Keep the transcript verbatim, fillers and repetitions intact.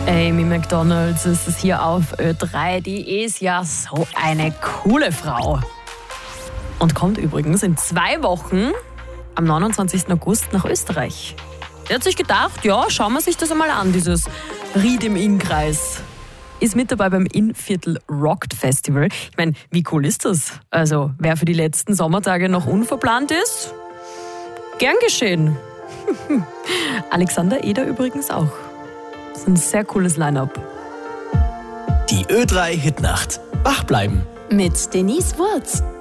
Amy Macdonald ist es hier auf Ö drei. Die ist ja so eine coole Frau. Und kommt übrigens in zwei Wochen am neunundzwanzigsten August nach Österreich. Der hat sich gedacht, ja, schauen wir sich das einmal an, dieses Ried im Innkreis. Ist mit dabei beim Innviertel Rockt Festival. Ich meine, wie cool ist das? Also, wer für die letzten Sommertage noch unverplant ist, gern geschehen. Alexander Eder übrigens auch. Das ist ein sehr cooles Line-up. Die Ö drei Hitnacht. Wach bleiben. Mit Denise Wurz.